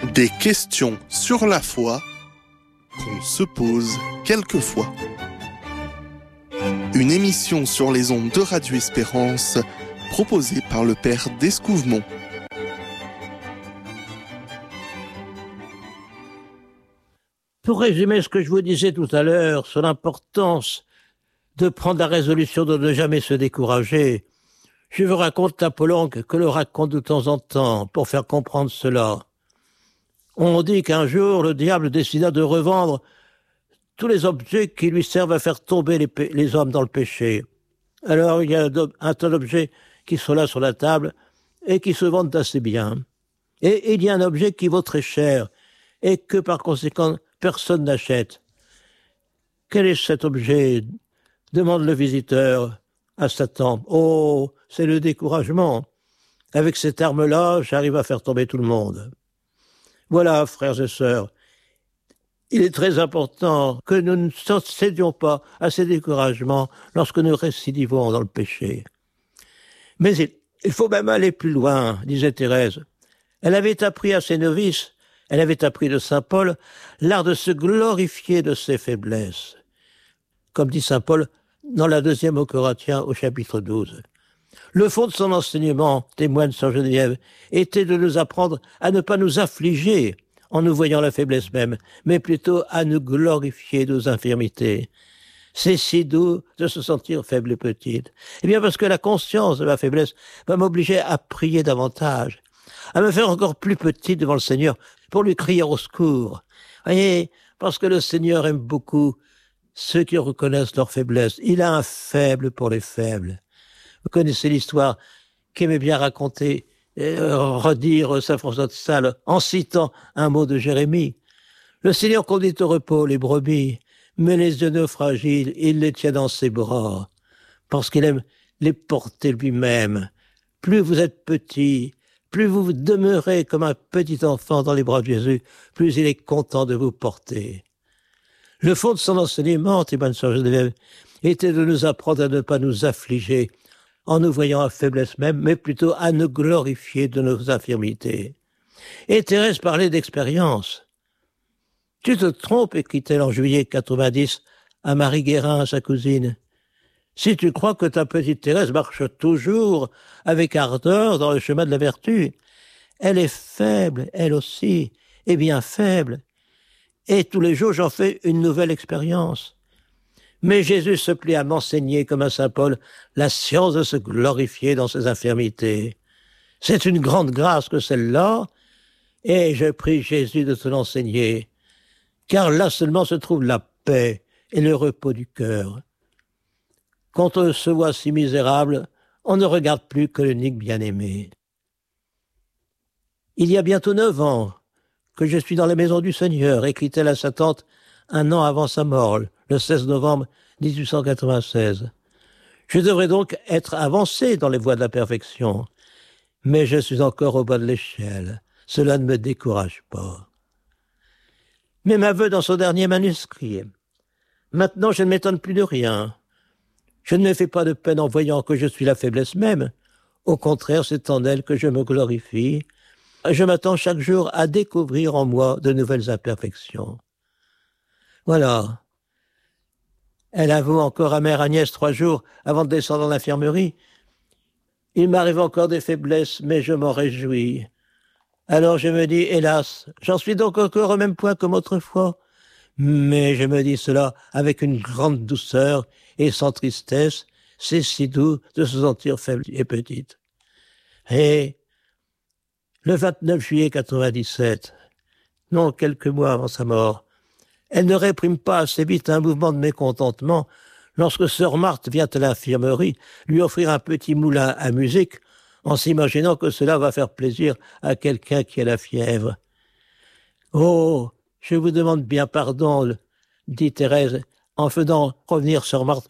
Des questions sur la foi qu'on se pose quelquefois. Une émission sur les ondes de Radio Espérance proposée par le Père d'Escouvemont. Pour résumer ce que je vous disais tout à l'heure sur l'importance de prendre la résolution de ne jamais se décourager, je vous raconte Apollon que le raconte de temps en temps pour faire comprendre cela. On dit qu'un jour, le diable décida de revendre tous les objets qui lui servent à faire tomber les hommes dans le péché. Alors, il y a un tas d'objets qui sont là sur la table et qui se vendent assez bien. Et il y a un objet qui vaut très cher et que, par conséquent, personne n'achète. Quel est cet objet ? Demande le visiteur à Satan. Oh, c'est le découragement. Avec cette arme-là, j'arrive à faire tomber tout le monde. Voilà, frères et sœurs, il est très important que nous ne cédions pas à ces découragements lorsque nous récidivons dans le péché. Mais il faut même aller plus loin, disait Thérèse. Elle avait appris à ses novices, elle avait appris de saint Paul, l'art de se glorifier de ses faiblesses. Comme dit saint Paul dans la 2e aux Corinthiens au chapitre 12. Le fond de son enseignement, témoigne saint Geneviève, était de nous apprendre à ne pas nous affliger en nous voyant la faiblesse même, mais plutôt à nous glorifier de nos infirmités. C'est si doux de se sentir faible et petite. Eh bien parce que la conscience de ma faiblesse va m'obliger à prier davantage, à me faire encore plus petite devant le Seigneur pour lui crier au secours. Voyez, parce que le Seigneur aime beaucoup ceux qui reconnaissent leur faiblesse. Il a un faible pour les faibles. Vous connaissez l'histoire qu'aimait bien raconter, redire saint François de Sales en citant un mot de Jérémie. Le Seigneur conduit au repos les brebis, mais les aînés fragiles, il les tient dans ses bras, parce qu'il aime les porter lui-même. Plus vous êtes petit, plus vous demeurez comme un petit enfant dans les bras de Jésus, plus il est content de vous porter. Le fond de son enseignement, témoigne saint Geneviève, était de nous apprendre à ne pas nous affliger en nous voyant à faiblesse même, mais plutôt à nous glorifier de nos infirmités. Et Thérèse parlait d'expérience. Tu te trompes, écrit-elle en juillet 90 à Marie Guérin, sa cousine. Si tu crois que ta petite Thérèse marche toujours avec ardeur dans le chemin de la vertu, elle est faible, elle aussi, et bien faible. Et tous les jours, j'en fais une nouvelle expérience. Mais Jésus se plie à m'enseigner, comme à saint Paul, la science de se glorifier dans ses infirmités. C'est une grande grâce que celle-là, et je prie Jésus de te l'enseigner, car là seulement se trouve la paix et le repos du cœur. Quand on se voit si misérable, on ne regarde plus que l'unique bien-aimé. Il y a bientôt 9 ans que je suis dans la maison du Seigneur, écrit-elle à sa tante 1 an avant sa mort, le 16 novembre 1896. Je devrais donc être avancé dans les voies de la perfection, mais je suis encore au bas de l'échelle. Cela ne me décourage pas. Mais m'aveu dans son dernier manuscrit. Maintenant, je ne m'étonne plus de rien. Je ne me fais pas de peine en voyant que je suis la faiblesse même. Au contraire, c'est en elle que je me glorifie. Je m'attends chaque jour à découvrir en moi de nouvelles imperfections. Voilà. Elle avoue encore à mère Agnès 3 jours avant de descendre dans l'infirmerie. Il m'arrive encore des faiblesses, mais je m'en réjouis. Alors je me dis, hélas, j'en suis donc encore au même point comme autrefois. Mais je me dis cela avec une grande douceur et sans tristesse. C'est si doux de se sentir faible et petite. Et le 29 juillet 97, non quelques mois avant sa mort, elle ne réprime pas assez vite un mouvement de mécontentement lorsque sœur Marthe vient à l'infirmerie lui offrir un petit moulin à musique en s'imaginant que cela va faire plaisir à quelqu'un qui a la fièvre. « Oh, je vous demande bien pardon, dit Thérèse, en faisant revenir sœur Marthe